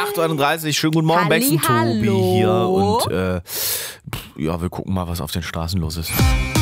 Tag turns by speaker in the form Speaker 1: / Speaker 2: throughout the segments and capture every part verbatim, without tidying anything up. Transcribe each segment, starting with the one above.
Speaker 1: acht Uhr einunddreißig, schönen guten Morgen, Bex und Tobi hier. Und äh, ja, wir gucken mal, was auf den Straßen los ist.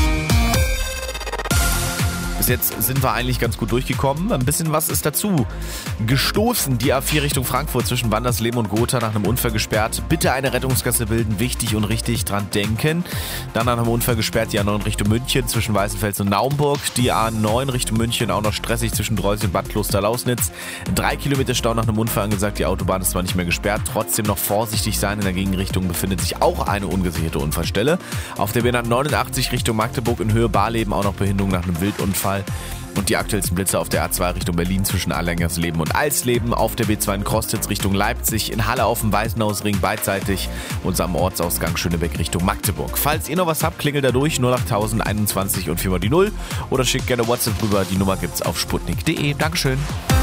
Speaker 1: Bis jetzt sind wir eigentlich ganz gut durchgekommen. Ein bisschen was ist dazu gestoßen. Die A vier Richtung Frankfurt zwischen Wandersleben und Gotha nach einem Unfall gesperrt. Bitte eine Rettungsgasse bilden, wichtig und richtig dran denken. Dann nach einem Unfall gesperrt die A neun Richtung München zwischen Weißenfels und Naumburg. Die A neun Richtung München auch noch stressig zwischen Dreusel und Bad Kloster-Lausnitz. Drei Kilometer Stau nach einem Unfall angesagt. Die Autobahn ist zwar nicht mehr gesperrt, trotzdem noch vorsichtig sein. In der Gegenrichtung befindet sich auch eine ungesicherte Unfallstelle. Auf der B neunundachtzig Richtung Magdeburg in Höhe Barleben auch noch Behinderung nach einem Wildunfall. Und die aktuellsten Blitze auf der A zwei Richtung Berlin zwischen Allengersleben und Alsleben, auf der B zwei in Krostitz Richtung Leipzig, in Halle auf dem Weißenhausring beidseitig und am Ortsausgang Schönebeck Richtung Magdeburg. Falls ihr noch was habt, klingelt da durch null acht tausend einundzwanzig und viermal die Null oder schickt gerne WhatsApp rüber, die Nummer gibt's auf sputnik punkt de. Dankeschön.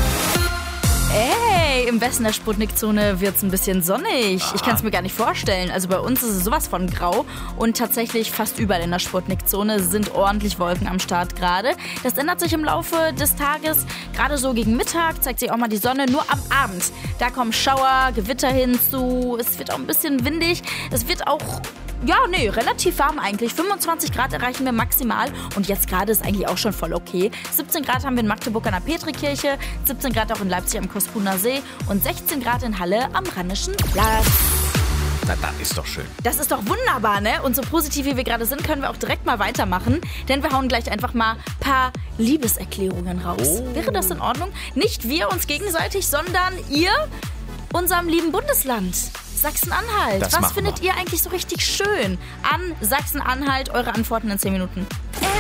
Speaker 2: Ey, im Westen der Sputnik-Zone wird's ein bisschen sonnig. Ich kann es mir gar nicht vorstellen. Also bei uns ist es sowas von grau und tatsächlich fast überall in der Sputnik-Zone sind ordentlich Wolken am Start gerade. Das ändert sich im Laufe des Tages. Gerade so gegen Mittag zeigt sich auch mal die Sonne. Nur am Abend, da kommen Schauer, Gewitter hinzu. Es wird auch ein bisschen windig. Es wird auch... Ja, nee, relativ warm eigentlich. fünfundzwanzig Grad erreichen wir maximal und jetzt gerade ist eigentlich auch schon voll okay. siebzehn Grad haben wir in Magdeburg an der Petrikirche, siebzehn Grad auch in Leipzig am Kospuner See und sechzehn Grad in Halle am Rheinischen Platz.
Speaker 1: Na, das ist doch schön.
Speaker 2: Das ist doch wunderbar, ne? Und so positiv wie wir gerade sind, können wir auch direkt mal weitermachen, denn wir hauen gleich einfach mal ein paar Liebeserklärungen raus. Oh. Wäre das in Ordnung? Nicht wir uns gegenseitig, sondern ihr unserem lieben Bundesland. Sachsen-Anhalt.
Speaker 1: Das
Speaker 2: Was findet wir. ihr eigentlich so richtig schön an Sachsen-Anhalt? Eure Antworten in zehn Minuten.